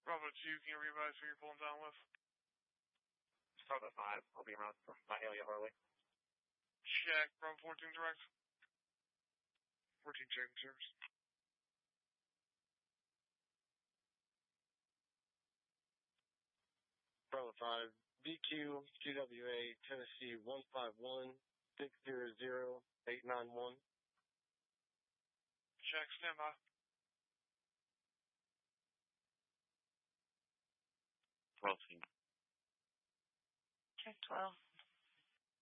Bravo 2, can you revise who you're pulling down with? Bravo 5, I'll be around from Mahalia Harley. Check, Bravo 14 direct. 14 checking service. Bravo 5, BQ, GWA, Tennessee 151 600 891. Check, stand by. 12 team. Check 12.